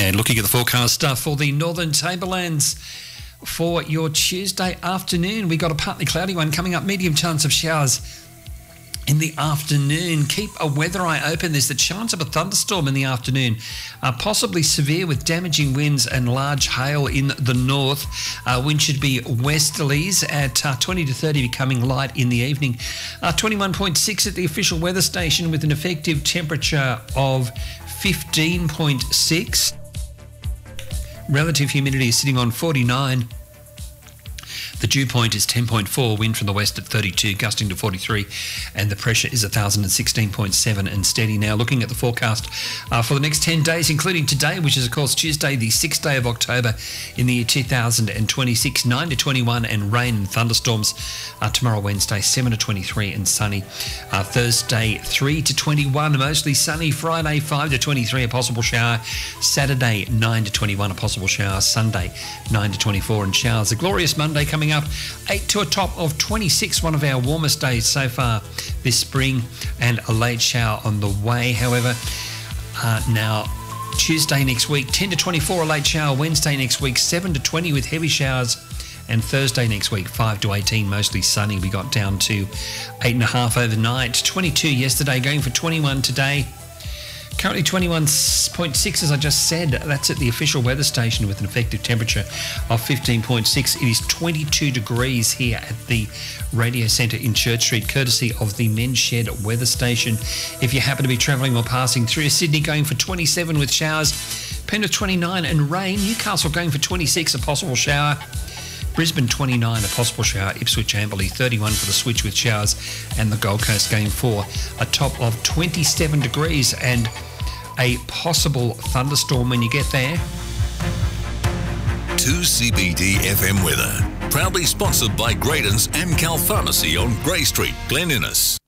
And looking at the forecast for the Northern Tablelands for your Tuesday afternoon, we got a partly cloudy one coming up, medium chance of showers in the afternoon. Keep a weather eye open. There's the chance of a thunderstorm in the afternoon, possibly severe with damaging winds and large hail in the north. Wind should be westerlies at 20 to 30, becoming light in the evening. 21.6 at the official weather station with an effective temperature of 15.6. Relative humidity is sitting on 49. The dew point is 10.4, wind from the west at 32, gusting to 43, and the pressure is 1,016.7 and steady. Now, looking at the forecast for the next 10 days, including today, which is, of course, Tuesday, the 6th day of October in the year 2026, 9 to 21 and rain and thunderstorms. Tomorrow, Wednesday, 7 to 23 and sunny. Thursday, 3 to 21, mostly sunny. Friday, 5 to 23, a possible shower. Saturday, 9 to 21, a possible shower. Sunday, 9 to 24 and showers. A glorious Monday coming up, 8 to a top of 26, one of our warmest days so far this spring, and a late shower on the way. However, now Tuesday next week, 10 to 24, a late shower. Wednesday next week, 7 to 20 with heavy showers. And Thursday next week, 5 to 18, mostly sunny. We got down to 8.5 overnight, 22 yesterday, going for 21 today. Currently 21.6, as I just said. That's at the official weather station with an effective temperature of 15.6. It is 22 degrees here at the radio centre in Church Street, courtesy of the Men's Shed weather station. If you happen to be travelling or passing through Sydney, going for 27 with showers. Penrith 29 and rain. Newcastle going for 26, a possible shower. Brisbane 29, a possible shower. Ipswich Amberley 31 for the switch with showers, and the Gold Coast going for a top of 27 degrees and a possible thunderstorm when you get there. 2CBD FM weather, proudly sponsored by Graydon's Amcal Pharmacy on Grey Street, Glen Innes.